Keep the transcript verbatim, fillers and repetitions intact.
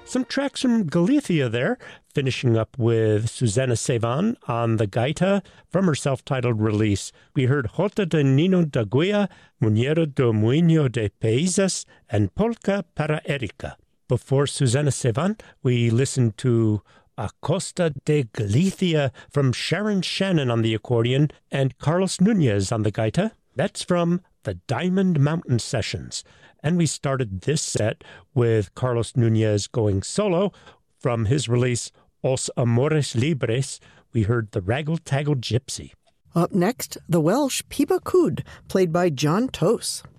Some tracks from Galicia there, finishing up with Susana Sevan on the gaita from her self-titled release. We heard Jota de Nino da Guia, Muñero do Muño de Paisas, and Polka para Erika. Before Susana Sevan, we listened to A Costa de Galicia from Sharon Shannon on the accordion and Carlos Nunez on the gaita. That's from the Diamond Mountain Sessions. And we started this set with Carlos Nunez going solo from his release Os Amores Libres. We heard the Raggle Taggle Gypsy. Up next, the Welsh Piba Cwd, played by John Tose.